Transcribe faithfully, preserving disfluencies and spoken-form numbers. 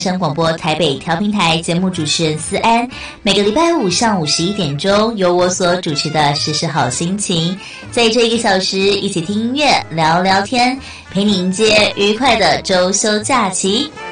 声广播台北调频台节目主持人思安，每个礼拜五上午十一点钟，由我所主持的时时好心情，在这一个小时一起听音乐、聊聊天，陪你迎接愉快的周休假期。